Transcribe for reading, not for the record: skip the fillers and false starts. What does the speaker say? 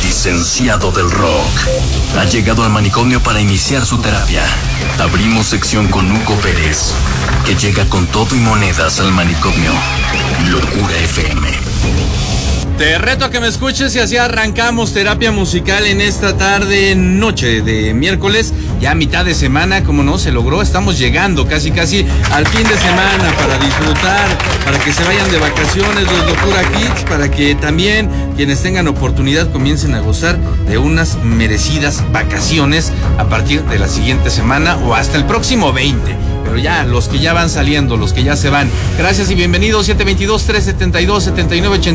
licenciado del rock ha llegado al manicomio para iniciar su terapia. Abrimos sección con Hugo Pérez, que llega con todo y monedas al manicomio. Locura FM. Te reto a que me escuches y así arrancamos terapia musical en esta tarde, noche de miércoles, ya mitad de semana, como no, se logró, estamos llegando casi al fin de semana para disfrutar, para que se vayan de vacaciones los Locura Kids, para que también quienes tengan oportunidad comiencen a gozar de unas merecidas vacaciones a partir de la siguiente semana o hasta el próximo 20. Pero ya, los que ya van saliendo, los que ya se van. Gracias y bienvenidos, 722-372-7980.